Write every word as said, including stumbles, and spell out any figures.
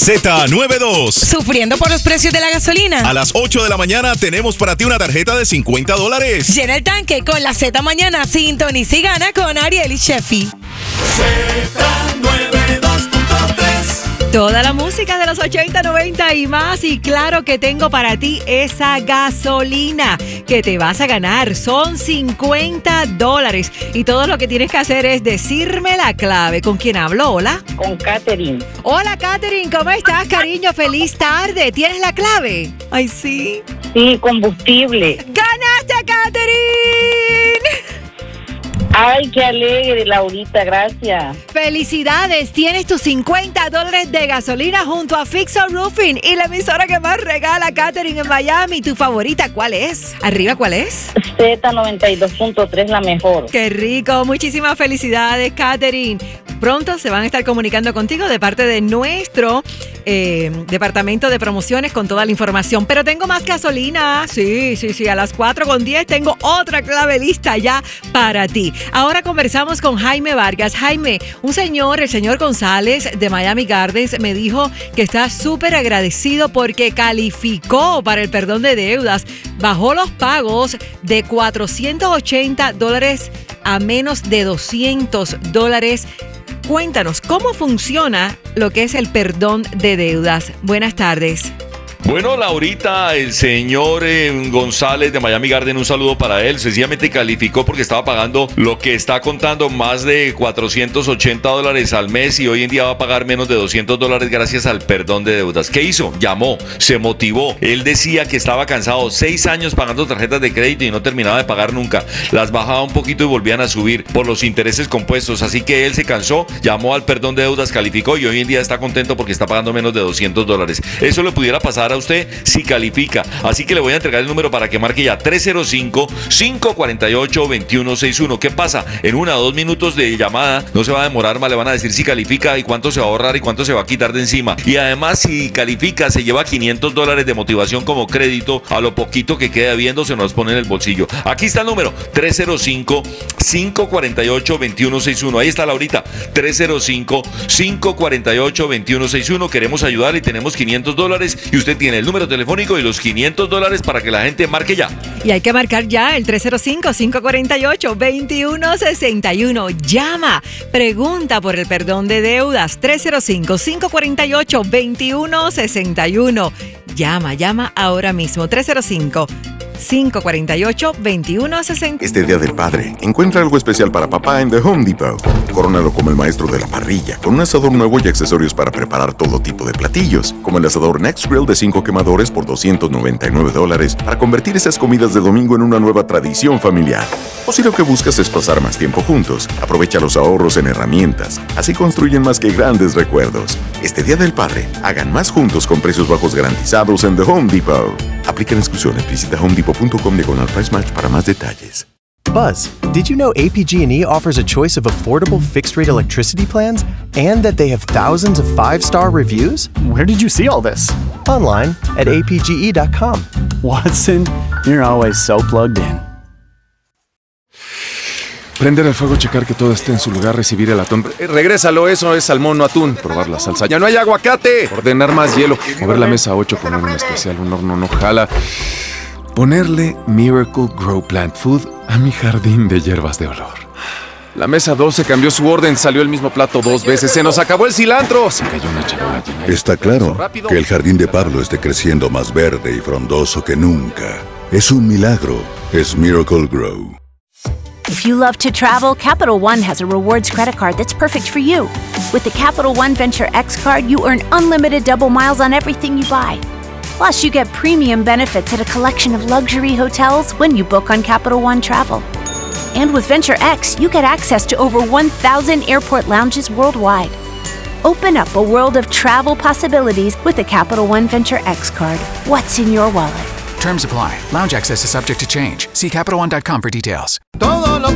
Z noventa y dos. ¿Sufriendo por los precios de la gasolina? A las ocho de la mañana tenemos para ti una tarjeta de cincuenta dólares. Llena el tanque con la Z Mañana. Sintoniza y gana con Ariel y Sheffy. Z noventa y dos punto tres. Toda la música de los ochenta, noventa y más. Y claro que tengo para ti esa gasolina que te vas a ganar. Son cincuenta dólares. Y todo lo que tienes que hacer es decirme la clave. ¿Con quién hablo? Hola. Con Catherine. Hola, Catherine. ¿Cómo estás, cariño? Feliz tarde. ¿Tienes la clave? Ay, sí. Sí, combustible. ¡Ganaste, Catherine! Ay, qué alegre, Laurita, gracias. Felicidades, tienes tus cincuenta dólares de gasolina junto a Fixo Roofing y la emisora que más regala, Catherine, en Miami. ¿Tu favorita cuál es? Arriba, ¿cuál es? Z noventa y dos punto tres, la mejor. Qué rico, muchísimas felicidades, Catherine. Pronto se van a estar comunicando contigo de parte de nuestro eh, departamento de promociones con toda la información. Pero tengo más gasolina. Sí, sí, sí, a las cuatro con diez tengo otra clave lista ya para ti. Ahora conversamos con Jaime Vargas. Jaime, un señor, el señor González de Miami Gardens, me dijo que está súper agradecido porque calificó para el perdón de deudas. Bajó los pagos de cuatrocientos ochenta dólares a menos de doscientos dólares. Cuéntanos, ¿cómo funciona lo que es el perdón de deudas? Buenas tardes. Bueno, Laurita, el señor eh, González de Miami Garden, un saludo para él. Sencillamente calificó porque estaba pagando lo que está contando, más de cuatrocientos ochenta dólares al mes, y hoy en día va a pagar menos de doscientos dólares gracias al perdón de deudas. ¿Qué hizo? Llamó, se motivó. Él decía que estaba cansado, seis años pagando tarjetas de crédito y no terminaba de pagar nunca. Las bajaba un poquito y volvían a subir por los intereses compuestos. Así que él se cansó, llamó al perdón de deudas, calificó y hoy en día está contento porque está pagando menos de doscientos dólares. Eso le pudiera pasar a usted si califica, así que le voy a entregar el número para que marque ya: tres cero cinco, cinco cuatro ocho, dos uno seis uno. ¿Qué pasa? En una o dos minutos de llamada, no se va a demorar más, le van a decir si califica y cuánto se va a ahorrar y cuánto se va a quitar de encima. Y además, si califica, se lleva quinientos dólares de motivación como crédito a lo poquito que queda viendo, se nos pone en el bolsillo. Aquí está el número: tres cero cinco, cinco cuatro ocho, dos uno seis uno. Ahí está Laurita: tres cero cinco, cinco cuatro ocho, dos uno seis uno. Queremos ayudar y tenemos quinientos dólares y usted tiene el número telefónico y los quinientos dólares para que la gente marque ya. Y hay que marcar ya el tres cero cinco, cinco cuatro ocho, dos uno seis uno. Llama, pregunta por el perdón de deudas. tres cero cinco, cinco cuatro ocho, dos uno seis uno. Llama, llama ahora mismo. tres cero cinco, cinco cuatro ocho, dos uno seis uno. Este Día del Padre, encuentra algo especial para papá en The Home Depot. Corónalo como el maestro de la parrilla, con un asador nuevo y accesorios para preparar todo tipo de platillos, como el asador Next Grill de cinco quemadores por doscientos noventa y nueve dólares, para convertir esas comidas de domingo en una nueva tradición familiar. O si lo que buscas es pasar más tiempo juntos, aprovecha los ahorros en herramientas. Así construyen más que grandes recuerdos. Este Día del Padre, hagan más juntos con precios bajos garantizados en The Home Depot. Aplican exclusiones. Visita home depot punto com diagonal price match para más detalles. Buzz, did you know A P G and E offers a choice of affordable fixed-rate electricity plans and that they have thousands of five-star reviews? Where did you see all this? Online at A P G E dot com. Watson, you're always so plugged in. Prender el fuego, checar que todo esté en su lugar, recibir el atún. Eh, regrésalo, eso es salmón, no atún. Probar la salsa. ¡Ya no hay aguacate! Ordenar más hielo. Mover la mesa a ocho, poner un especial, un horno no jala. Ponerle Miracle Grow Plant Food a mi jardín de hierbas de olor. La mesa doce cambió su orden, salió el mismo plato dos veces. ¡Se nos acabó el cilantro! Se cayó una charola llena. Está claro que el jardín de Pablo esté creciendo más verde y frondoso que nunca. Es un milagro. Es Miracle Grow. If you love to travel, Capital One has a rewards credit card that's perfect for you. With the Capital One Venture X card, you earn unlimited double miles on everything you buy. Plus, you get premium benefits at a collection of luxury hotels when you book on Capital One Travel. And with Venture X, you get access to over one thousand airport lounges worldwide. Open up a world of travel possibilities with the Capital One Venture X card. What's in your wallet? Terms apply. Lounge access is subject to change. See Capital One dot com for details. Todo lo